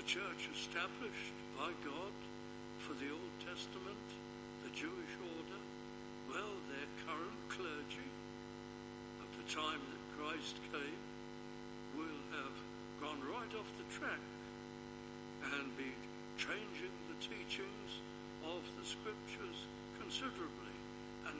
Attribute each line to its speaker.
Speaker 1: The church established by God for the Old Testament, the Jewish order, well, their current clergy, at the time that Christ came, will have gone right off the track and be changing the teachings of the Scriptures considerably.